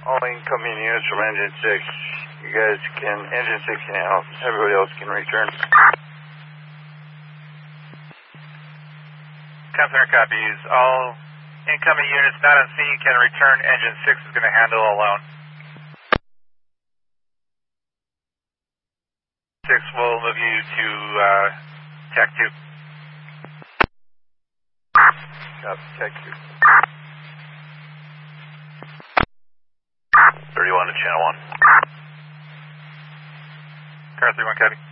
All incoming units from engine 6. You guys can, engine 6 can out. Everybody else can return. Center copies. All incoming units not on scene can return. Engine 6 is going to handle alone. 6 will move you to Tech 2. Copy, Tech 2. 31 to channel 1. Car 31 copy.